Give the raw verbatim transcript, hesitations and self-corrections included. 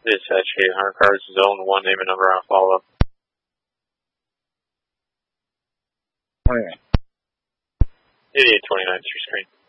Dispatch eight hundred cars, zone one, name and number on follow up. twenty-nine. eighty-eight twenty-nine, through screen.